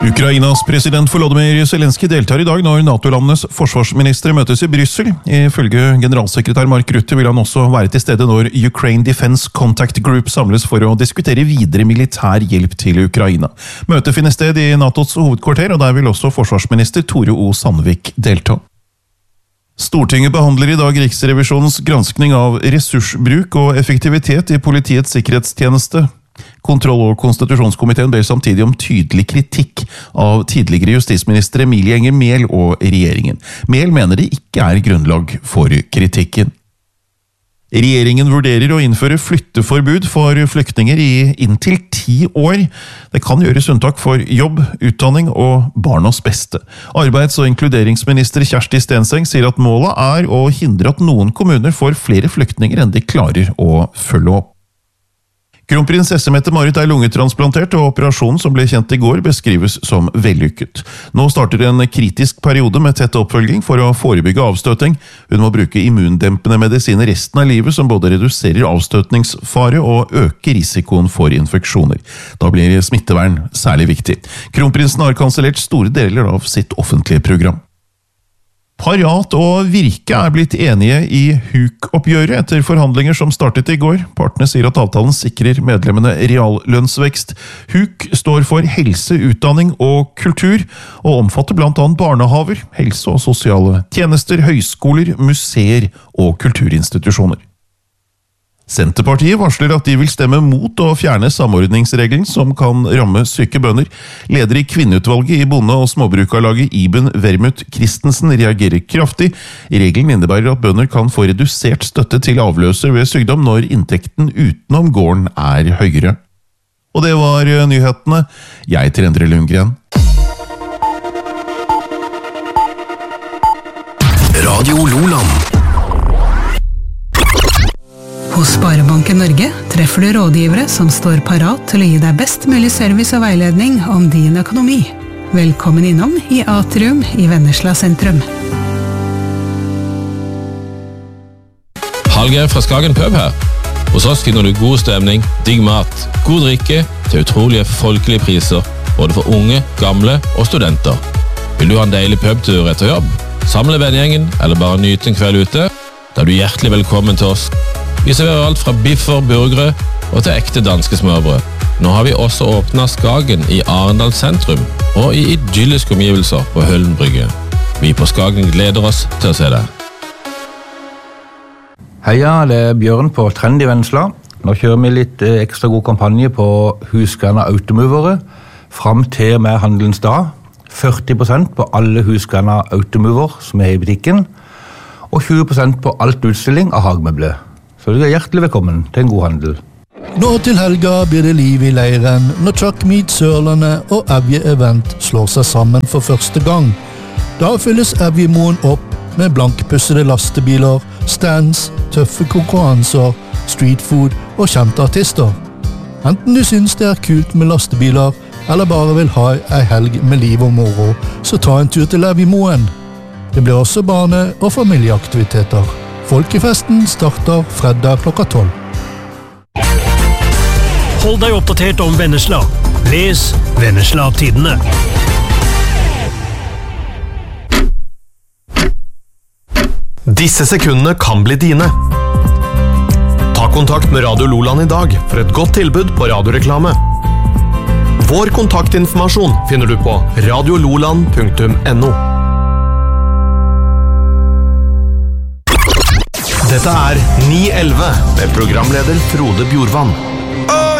Ukrainas president Volodymyr Zelensky deltar I dag når NATO-landenes forsvarsministre møtes I Brussel. Ifølge generalsekretær Mark Rutte vil han også være til stede når Ukraine Defense Contact Group samles for å diskutere videre militær hjelp til Ukraina. Møtet finner sted I NATOs hovedkvarter, og der vil også forsvarsminister Tore O. Sandvik delta. Stortinget behandler I dag Riksrevisjonens granskning av ressursbruk og effektivitet I politiets sikkerhetstjeneste. Kontroll- og konstitusjonskomiteen ber samtidig om tydelig kritikk av tidligere justisminister Emilie Enger Mehl og regjeringen. Mehl mener det ikke grunnlag for kritikken. Regjeringen vurderer å innføre flytteforbud for flyktninger I inntil 10 år. Det kan gjøres unntak for jobb, utdanning og barnas beste. Arbeids- og inkluderingsminister Kjersti Stenseng sier at målet å hindre at noen kommuner får flere flyktninger enn de klarer å følge opp. Kronprinsesse Mette-Marit lungetransplantert, og operasjonen som ble kjent I går beskrives som vellykket. Nå starter en kritisk periode med tett oppfølging for å forebygge avstøting. Hun må bruke immundempende medisiner resten av livet som både reduserer avstøtningsfare og øker risikoen for infeksjoner. Da blir smittevern særlig viktig. Kronprinsen har kansellert store deler av sitt offentlige program. Parat og Virke blitt enige I HUK-oppgjøret etter forhandlinger som startet I går. Partene sier at avtalen sikrer medlemmene reallønnsvekst. HUK står for helse, utdanning og kultur, og omfatter blant annet barnehaver, helse- og sosiale tjenester, høyskoler, museer og kulturinstitusjoner. Senterpartiet varsler at de vil stemme mot å fjerne samordningsregelen som kan ramme syke bønder. Leder I kvinneutvalget I Bonde- og småbrukarlaget Iben Vermut Christensen reagerer kraftig. Regelen innebærer at bønder kan få redusert støtte til avløser ved sykdom når inntekten utenom gården høyere. Og det var nyhetene. Jeg heter Endre Lundgren. Radio Loland. Hos Sparebanken Norge treffer du rådgivere som står parat til å gi deg best mulig service og veiledning om din økonomi. Velkommen innom I Atrium I Vennesla sentrum. Hallgeir fra Skagen Pub her. Hos oss finner du god stemning, digg mat, god drikke til utrolige folkelige priser, både for unge, gamle og studenter. Vil du ha en deilig pubtur etter jobb? Samle vennegjengen eller bare nyte en kveld ute? Da du hjertelig velkommen til oss. Vi serverer alt fra biffer, burgere og til ekte danske smørbrød. Nå har vi også åpnet Skagen I Arendal sentrum og I idylliske omgivelser på Høllen brygge. Vi på Skagen gleder oss til å se deg. Heia, det Bjørn på Trend I Vennesla. Nå kjører vi litt ekstra god kampanje på Husqvarna Automovere fram til med handelens dag. 40% på alle Husqvarna Automover som I butikken, og 20% på alt utstilling av hagemøbler. Så du hjertelig velkommen til en god handel. Nå til helga blir det liv I leiren når Truck Meet Sørlandet og Evje Event slår seg sammen for første gang. Da fylles Evjemoen opp med blankpussede lastebiler, stands, tøffe konkurranser, streetfood og kjente artister. Enten du synes det kult med lastebiler, eller bare vil ha en helg med liv og moro, så ta en tur til Evjemoen. Det blir også barne- og familieaktiviteter. Folkefesten starter fredag klokka 12. Hold deg oppdatert om Vennesla. Les Vennesla-tidene. Disse sekundene kan bli dine. Ta kontakt med Radio Loland I dag for et godt tilbud på radioreklame. Vår kontaktinformasjon finner du på radiololand.no. Dette 911 med programleder Frode Bjorvann.